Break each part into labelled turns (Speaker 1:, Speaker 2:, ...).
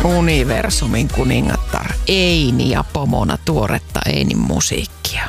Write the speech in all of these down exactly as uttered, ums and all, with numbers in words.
Speaker 1: Universumin kuningattar Eini ja pomona tuoretta Einin musiikkia.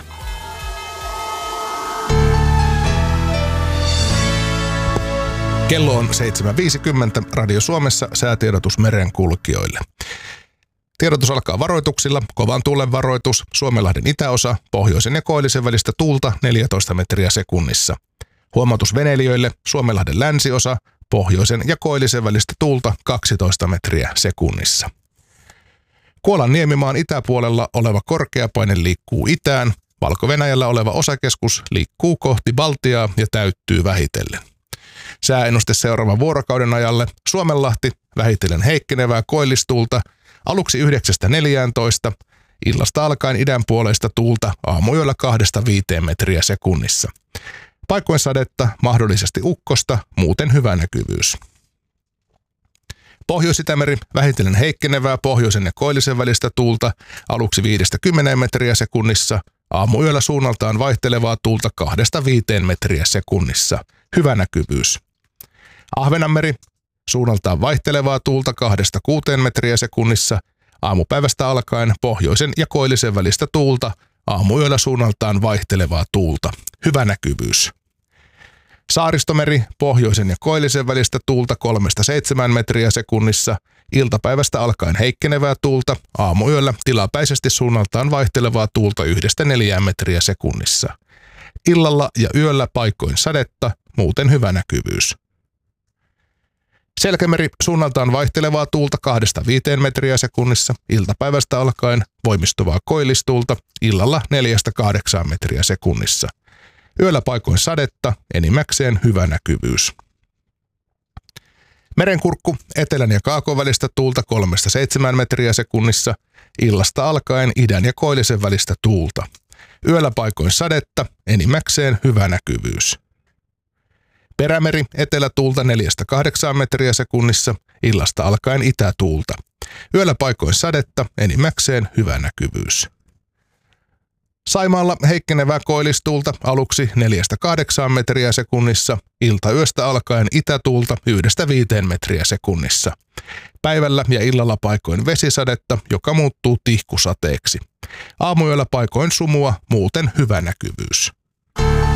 Speaker 2: Kello on seitsemän viisikymmentä. Radio Suomessa säätiedotus merenkulkijoille. Tiedotus alkaa varoituksilla. Kovan tuulen varoitus. Suomenlahden itäosa, pohjoisen ja koillisen välistä tuulta neljätoista metriä sekunnissa. Huomautus veneilijöille. Suomenlahden länsiosa, pohjoisen ja koillisen välistä tuulta kaksitoista metriä sekunnissa. Kuolan niemimaan itäpuolella oleva korkeapaine liikkuu itään. Valko-Venäjällä oleva osakeskus liikkuu kohti Baltiaa ja täyttyy vähitellen. Sääennuste seuraavan vuorokauden ajalle. Suomenlahti vähitellen heikkenevää koillistuulta aluksi yhdeksästä neljääntoista, illasta alkaen idänpuoleista tuulta aamuyöllä kahdesta viiteen metriä sekunnissa. Paikoin sadetta, mahdollisesti ukkosta, muuten hyvä näkyvyys. Pohjois-Itämeri vähitellen heikkenevää pohjoisen ja koillisen välistä tuulta aluksi viidestä kymmeneen metriä sekunnissa, aamuyöllä suunnaltaan vaihtelevaa tuulta kahdesta viiteen metriä sekunnissa. Hyvä näkyvyys. Ahvenanmeri suunnaltaan vaihtelevaa tuulta kahdesta kuuteen metriä sekunnissa, aamupäivästä alkaen pohjoisen ja koillisen välistä tuulta, aamuyöllä suunnaltaan vaihtelevaa tuulta. Hyvä näkyvyys. Saaristomeri pohjoisen ja koillisen välistä tuulta kolmesta seitsemään metriä sekunnissa, iltapäivästä alkaen heikkenevää tuulta, aamuyöllä tilapäisesti suunnaltaan vaihtelevaa tuulta yhdestä neljään metriä sekunnissa. Illalla ja yöllä paikoin sadetta, muuten hyvä näkyvyys. Selkämeri suunnaltaan vaihtelevaa tuulta kahdesta viiteen metriä sekunnissa, iltapäivästä alkaen voimistuvaa koillistuulta, illalla neljästä kahdeksaan metriä sekunnissa. Yöllä paikoin sadetta, enimmäkseen hyvä näkyvyys. Merenkurkku etelän ja kaakon välistä tuulta kolmesta seitsemään metriä sekunnissa, illasta alkaen idän ja koillisen välistä tuulta. Yöllä paikoin sadetta, enimmäkseen hyvä näkyvyys. Perämeri etelätuulta neljästä kahdeksaan metriä sekunnissa, illasta alkaen itätuulta. Yöllä paikoin sadetta, enimmäkseen hyvä näkyvyys. Saimaalla heikkenevää koillistuulta aluksi neljästä kahdeksaan metriä sekunnissa, iltayöstä alkaen itätuulta yhdestä viiteen metriä sekunnissa. Päivällä ja illalla paikoin vesisadetta, joka muuttuu tihkusateeksi. Aamuyöllä paikoin sumua, muuten hyvä näkyvyys.